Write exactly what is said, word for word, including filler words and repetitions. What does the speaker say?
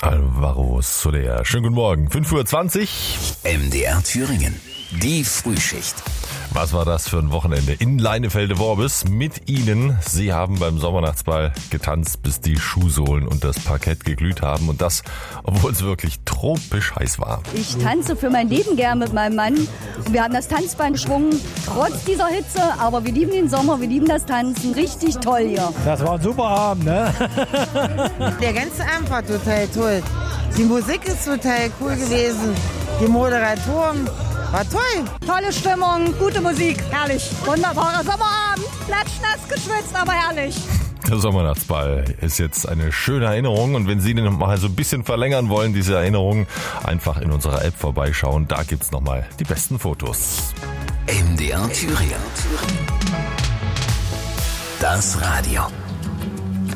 Alvaro Soler. Schönen guten Morgen. fünf Uhr zwanzig. M D R Thüringen. Die Frühschicht. Was war das für ein Wochenende in Leinefelde-Worbis mit Ihnen? Sie haben beim Sommernachtsball getanzt, bis die Schuhsohlen und das Parkett geglüht haben. Und das, obwohl es wirklich tropisch heiß war. Ich tanze für mein Leben gern mit meinem Mann. Und wir haben das Tanzbein geschwungen, trotz dieser Hitze. Aber wir lieben den Sommer, wir lieben das Tanzen. Richtig toll hier. Das war ein super Abend, ne? Der ganze Abend war total toll. Die Musik ist total cool gewesen. Die Moderatoren war toll. Tolle Stimmung, gute Musik, herrlich. Wunderbarer Sommerabend. Klatschnass geschwitzt, aber herrlich. Der Sommernachtsball ist jetzt eine schöne Erinnerung. Und wenn Sie den noch mal so ein bisschen verlängern wollen, diese Erinnerung, einfach in unserer App vorbeischauen. Da gibt's noch mal die besten Fotos. M D R Thüringen. Das Radio.